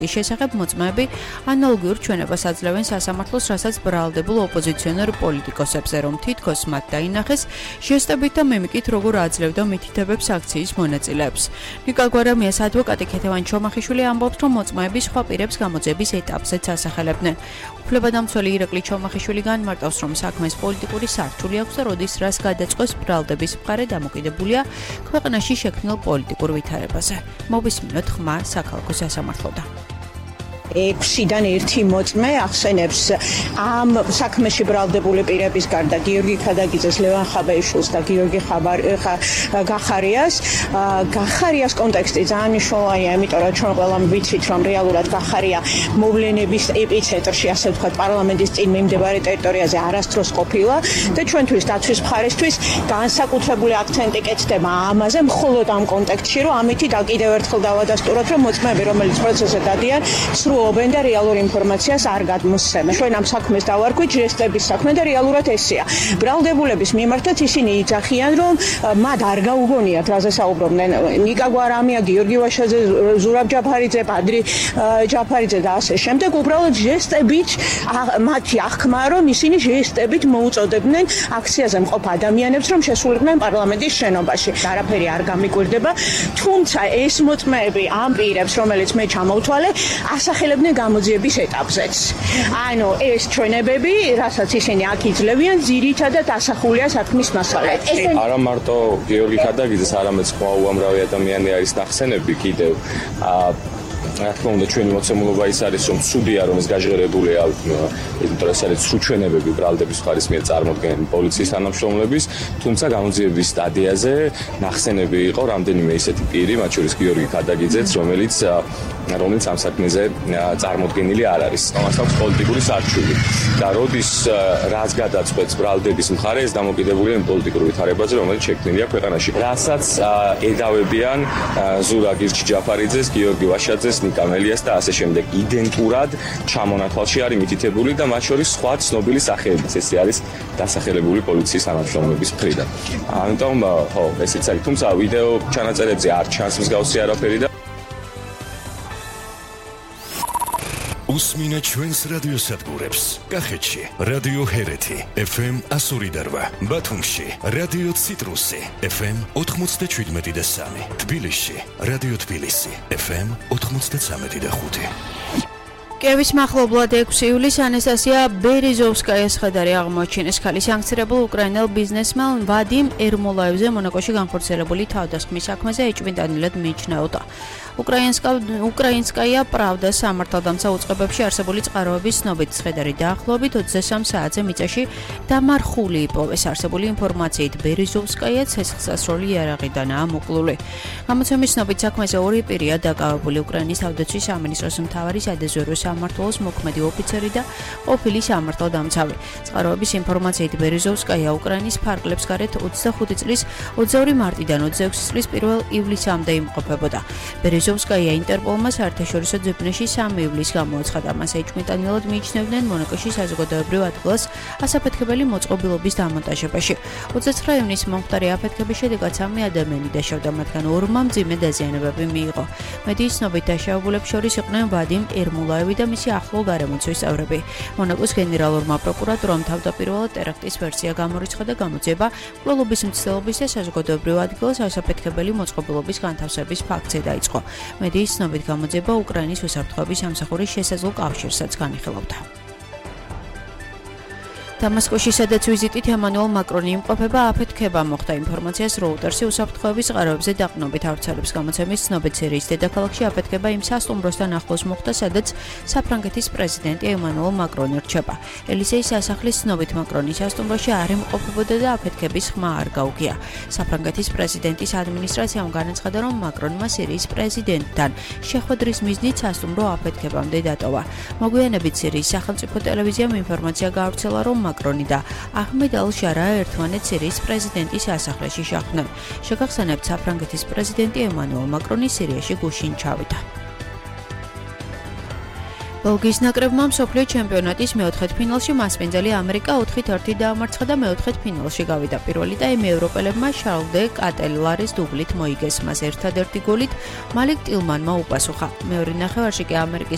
შესახებ მოწმეები ანალოგიურ ჩვენებას აძლევენ სასამართლოს, რასაც ბრალდებულ ოპოზიციონერ პოლიტიკოსებზე, რომ თითქოს მათ დაინახეს ჟესტებით და მიმიკით, როგორ აძლევდა მითითებებს აქციის მონაწილეებს. ნიკა გვარამიას ადვოკატი ქეთევან ჩომახიშვილი ამბობს, რომ მოწმეები სხვა პირებს გამოძიების ეტაპზეც ასახელებდნენ. უფლებადამცველი ირაკლი ჩომახიშვილი განმარტავს, რომ საქმეს პოლიტიკური სარჩული აქვს და როდის რას გადაწყვეტს ბრალდების მხარე დამოკიდებულია ქვეყანაში შექმნილ პოლიტიკურ ვითარებაზე. მოვისმინოთ ხმა საქალაქო სასამართლოდან. 6-დან 1 მოწმე ახსენებს ამ საქმეში ბრალდებული პირების გარდა გიორგი ქადაგიძეს, ლევან ხაბეიშვილს და გიორგი გახარიას. გახარიას კონტექსტი ძალიან მნიშვნელოვანია, იმიტომ რომ ჩვენ ყველამ ვიცით, რომ რეალურად გახარია მოვლენების ეპიცენტრში, ასე ვთქვათ, პარლამენტის წინ მიმდებარე ტერიტორიაზე არასდროს ყოფილა და ჩვენთვის დაცვის მხარისთვის განსაკუთრებული აქცენტი კეთდება ამაზე, მხოლოდ ამ კონტექსტში, რომ ამითი და კიდევ ერთხელ დავადასტუროთ, რომ მოწმეები, რომელიც პროცესზე დადიან, სრულობენ და რეალურ ინფორმაციას არ გადმოსცემენ. ჩვენ ამ საქმეს დავარქვით ჟესტების საქმე და რეალურად ესეა. ბრალდებულების მიმართაც ისინი იძახიან, რომ მათ არ გაუგონიათ, რაზე საუბრობდნენ ნიკა გვარამია, გიორგი ვაშაძე, ზურაბ ჯაფარიძე, ბადრი ჯაფარიძე და ასე შემდეგ. უბრალოდ ჟესტებით მათი აღქმა, რომ ისინი ჟესტებით მოუწოდებდნენ აქციაზე მყოფ ადამიანებს, რომ შესულიყვნენ პარლამენტის შენობაში. არაფერი არ გამიკვირდება, თუმცა ეს მოწმეები ამ პირებს, რომელიც მე ჩამოვთვალე, ასახელებდნენ გამოძიების ეტაპზეც. ანუ ეს ჩვენებები, რასაც ისინი აქ იძლევიან, ძირითადად ასახულია საქმის მასალებში. არა მარტო გიორგი ქადაგიძეს, არამედ სხვა უამრავი ადამიანი არის ნახსენები კიდევ. რა თქმა უნდა, ჩვენი მოცემულობა ის არის, რომ ცუდია, რომ ეს გაჟღერებულია, იმიტომ რომ ეს არის სრულჩვენებები ბრალდების მხარის მიერ წარმოქმნილი პოლიციის თანამშრომლების, თუმცა გამოძიების სტადიაზე ნახსენები იყო რამდენიმე ისეთი პირი, მათ შორის გიორგი ქადაგიძეც, რომელიც ამ საქმეზე წარმოქმნილი არ არის. მას აქვს პოლიტიკური სარჩული და როდის რაც გადაწყვეტს ბრალდების მხარე, ეს დამოკიდებულია იმ პოლიტიკურ ვითარებაზე, რომელიც შექმნილია ქვეყანაში. რასაც ედავებიან ზურაბ ჯაფარიძეს, გიორგი ვაშაძეს, ნიკა მელიას და ასე შემდეგ. იდენტურად ჩამონათვალში არის მითითებული და მათ შორის სხვა ცნობილი სახეებიც. ეს არის დასახელებული პოლიციის თანამშრომლების მხრიდან. ამიტომ ხო, ესეც არის. თუმცა ვიდეო ჩანაწერებზე არ ჩანს მსგავსი არაფერი და უსმინე ჩვენს რადიოსადგურებს. კახეთში რადიო ჰერეთი FM 102.8, ბათუმში რადიო ციტრუსი FM 97.3, თბილისში რადიო თბილისი FM 93.5. კიევის მახლობლად 6 ივლისს ანასტასია ბერეზოვსკაიას ხედარი აღმოაჩინეს. ქალი სანქცირებულ უკრაინელ ბიზნესმენ ვადიმ ერმოლაევზე მონაკოში განხორციელებული თავდასხმის საქმეზე ეჭვმიტანილად მიიჩნეოდა. უკრაინსკაია პრავდას სამართალდამცა უწყებებში არსებული წყაროების ცნობით ცხედარი დაახლოებით 23 საათზე მიწაში დამარხული იპოვეს. არსებული ინფორმაციით ბერეზოვსკაია ცეცხლსასროლი იარაღიდანაა მოკლული. გამოცემის ცნობით საქმეზე 2 პირია დაკავებული: უკრაინის თავდაცვის სამინისტროს მთავარი სადაზვერვო სამმართველოს მოქმედი ოფიცერი და ყოფილი სამართალდამცავი. წყაროების ინფორმაციით ბერეზოვსკაია უკრაინის ფარგლებს გარეთ 25 წლის 22 მარტიდან 26 წლის 1 ივლისამდე იმყოფებოდა. ბერეზოვსკაია ინტერპოლმა საერთაშორისო ძებნაში 3 ივლისს გამოაცხადა. მას ეჭვმიტანილად მიიჩნევდნენ მონაკოში საზოგადოებრივ ადგილას ასაფეთქებელი მოწყობილობის დამონტაჟებაში. 29 ივნისს მომხდარი აფეთქების შედეგად 3 ადამიანი დაშავდა, მათგან 2-მა მძიმე დაზიანებები მიიღო. მედიის ცნობით დაშავებულებს შორის იყვნენ ვადიმ ერმოლაევი და მისი ახლო გარემოცვის წევრები. მონაკოს გენერალურმა პროკურატურამ თავდაპირველად ტერაქტის ვერსია გამორიცხა და გამოძიება მკვლელობის მცდელობის და საზოგადოებრივ ადგილას ასაფეთქებელი მოწყობილობის განთავსების ფაქტზე დაიწყო. მედიის ცნობით გამოძიება უკრაინის უსაფრთხოების სამსახურის შესაძლო კავშირსაც განიხილავდა. დამასკოში, სადაც ვიზიტით ემანუელ მაკრონი იმყოფება, აფეთქება მოხდა. ინფორმაციას როუტერსი უსაფრთხოების წყაროებზე დაყრდნობით ავრცელებს. გამოცემის ცნობით სირიის დედაქალაქში აფეთქება იმ სასტუმროსთან ახლოს მოხდა, სადაც საფრანგეთის პრეზიდენტი ემანუელ მაკრონი რჩება. ელისეის სასახლის ცნობით მაკრონი სასტუმროში არ იმყოფებოდა და აფეთქების ხმა არ გაუგია. საფრანგეთის პრეზიდენტის ადმინისტრაციამ განაცხადა, რომ მაკრონმა სირიის პრეზიდენტთან შეხვედრის მიზნით სასტუმრო აფეთქებამდე დატოვა. მოგვიანებით სირიის სახელმწიფო ტელევიზიამ ინფორმაცია გაავრცელა, რომ მაკრონი და აჰმედ ალ-შარა ერთმანეთს სირიის პრეზიდენტის სასახლეში შეხვდნენ. შეგახსენებთ, საფრანგეთის პრეზიდენტი ემანუელ მაკრონი სირიაში გუშინ ჩავიდა. ბელგიის ნაკრებმა მსოფლიო ჩემპიონატის მეოთხედფინალში მასპინძელი ამერიკა 4-1 დაამარცხა და მეოთხედფინალში გავიდა. პირველი ტაიმი ევროპელებმა შარლ დე კატელარის დუბლით მოიგეს. მას ერთადერთი გოლით მალიკ ტილმანმა უპასუხა. მეორე ნახევარში კი ამერიკის